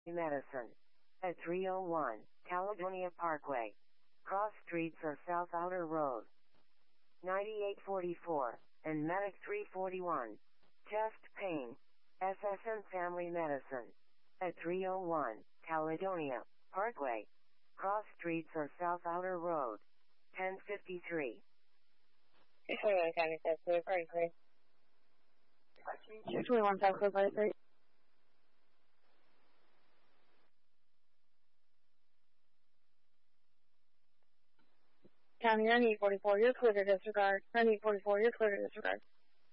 Medicine. At 301, Caledonia Parkway. Cross Streets or South Outer Road. 9844, and Medic 341. Chest pain. SSN Family Medicine. At 301, Caledonia Parkway. Cross Streets or South Outer Road. 1053. County, that's the Parkway. 21 South Coast Parkway. County 9844, you're clear to disregard. 9844, you're clear to disregard.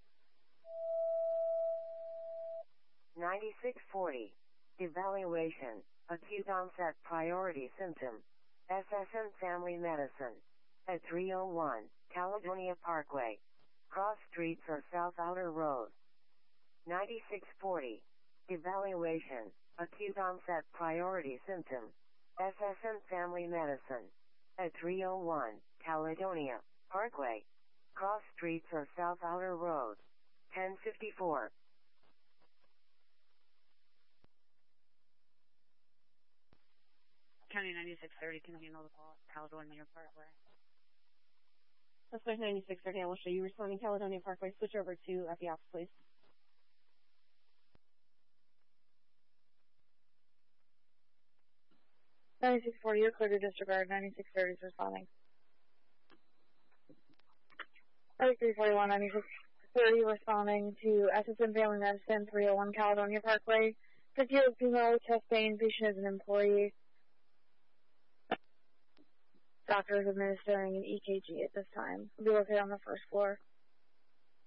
9640. Evaluation. Acute onset priority symptom. SSN Family Medicine. At 301, Caledonia Parkway. Cross Streets or South Outer Road. 9640. Evaluation. Acute onset priority symptom. SSN Family Medicine. At 301, Caledonia Parkway. Cross Streets or South Outer Road. 1054. County 9630 can handle the call at Caledonia Parkway. Suspect 9630, I will show you responding Caledonia Parkway. Switch over to at the office, please. (9640), you're clear to disregard. 9630 is responding. 341, 9630 responding to SSN Family Medicine, 301 Caledonia Parkway. 50-year-old female, chest pain, patient is an employee. Doctor is administering an EKG at this time. We'll be located on the first floor.